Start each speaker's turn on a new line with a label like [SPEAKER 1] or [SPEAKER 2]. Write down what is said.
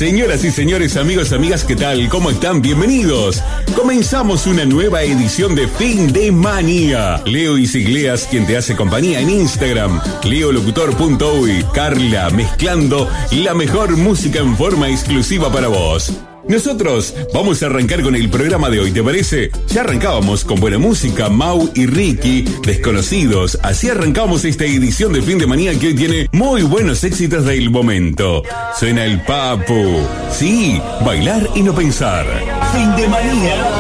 [SPEAKER 1] Señoras y señores, amigos, amigas, ¿qué tal? ¿Cómo están? Bienvenidos. Comenzamos una nueva edición de Fin de Manía. Leo Isigleas, quien te hace compañía en Instagram. leolocutor.uy. Carla, mezclando la mejor música en forma exclusiva para vos. Nosotros vamos a arrancar con el programa de hoy, ¿te parece? Ya arrancábamos con buena música, Mau y Ricky, Desconocidos. Así arrancamos esta edición de Fin de Manía que hoy tiene muy buenos éxitos del momento. Suena el Papu. Sí, bailar y no pensar. Fin de Manía.